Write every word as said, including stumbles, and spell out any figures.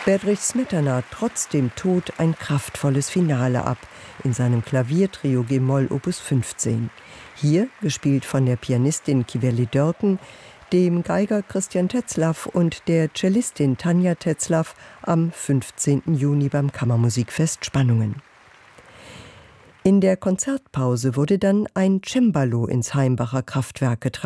Bedřich Smetana trotz dem Tod ein kraftvolles Finale ab in seinem Klaviertrio G-Moll Opus fünfzehn. Hier, gespielt von der Pianistin Kiveli Dörken, dem Geiger Christian Tetzlaff und der Cellistin Tanja Tetzlaff am fünfzehnten Juni beim Kammermusikfest Spannungen. In der Konzertpause wurde dann ein Cembalo ins Haimbacher Kraftwerk getragen.